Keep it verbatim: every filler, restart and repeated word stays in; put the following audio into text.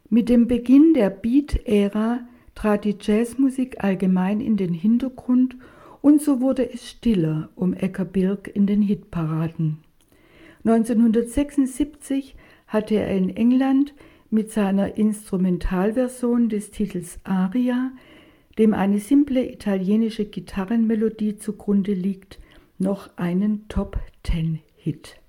Mit dem Beginn der Beat-Ära trat die Jazzmusik allgemein in den Hintergrund und so wurde es stiller um Edgar Birk in den Hitparaden. neunzehnhundertsechsundsiebzig hatte er in England mit seiner Instrumentalversion des Titels Aria, dem eine simple italienische Gitarrenmelodie zugrunde liegt, noch einen Top-Ten-Hit.